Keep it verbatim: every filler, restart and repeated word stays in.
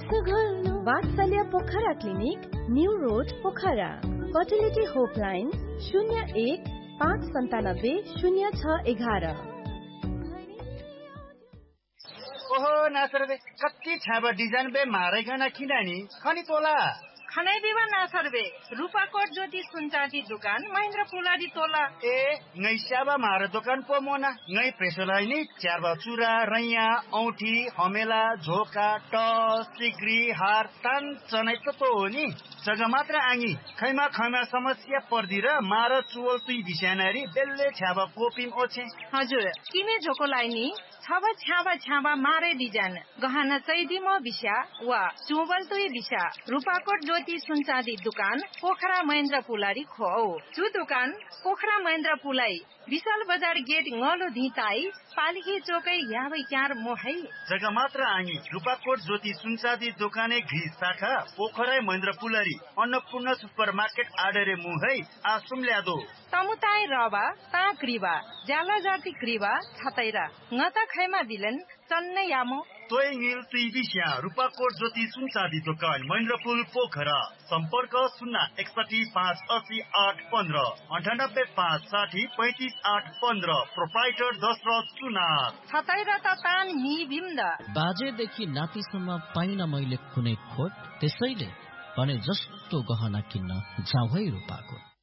वात्सल्य Pokhara clinic, new road Pokhara. Fertility होपलाइन शून्य एक पाँच सन्तानब्बे शून्य छ एघार। ओहो नासर बे कति छाबा डिजाइन बे मारेगा ना किनानी खनी तोला खनै बिवा नासर बे रूपाकोट ज्योति सुनचाँदी दुकान महेन्द्र पुलाडी तोला ए ngै स्याबा मारे दोकान पो मोना ngै प्रेसलाई नि च्याबा चुरा रैया औठी हमेला झोका टस सिक्री हार तान चनै त तो हो नि जग्गा मात्र आङी खैमा खैमा समस्या पर्दी र मार चुवल तुई बिस्यानारी बेल्ले छ्याबा कोपिम ओछे हजुर किने झोको लाइनी छबा छ्याबा छ्याबा मारे डिजाइन गहना चैदी म बिस्या वा चुवल तुई बिस्या रूपाकोट ज्योति सुनचाँदी दुकान पोखरा महेन्द्र पुलाडी खो चु दुकान पोखरा महेन्द्र पुलाई विशाल बजार गेट ngलो धिताई पालिके चोकै याबै क्यार मोहै जग्गा मात्र आङी रूपाकोट ज्योति सुनचाँदी दोकाने घि शाखा पोखरा महेन्द्र पुलारी अन्नपूर्ण सुपर मार्केट आडरे मुहै आसुम ल्यादो तमुताई रबा ता क्रिबा जाला जाति क्रिबा छतैरा ngata खैमा बिलन चन्ने यामो तोय ङिल तुई बिस्या रूपाकोट ज्योति सुनचाँदी दोकान महेन्द्रपुल पोखरा सम्पर्क शून्य एकसठी पाँच असी आठ पन्ध्र अन्ठानब्बे पाँच साठी पैँतिस आठ पन्ध्र प्रोप्राइटर दशरथ सुनार छतैरा त तान नि बिम्द बाजेदेखि नातिसम्म पाइन मैले कुनै खोट त्यसैले भने जस्तो गहना किन्न जाऊ है रूपाकोट।